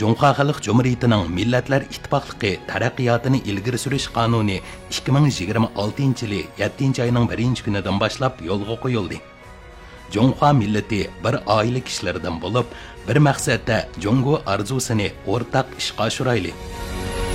Cumhuriyet Halk Cumhuriyeti'nin Milletler İttifaqlığı taraqqiyotini ilgiri surish qonuni 2026 yili 7 ayının 1 kunidan boshlab yo'lga qo'yildi. Cumhuriyet milleti bir oila kishilaridan bo'lib, bir maqsadda Jungo arzusini o'rtaq ishga oshirayli.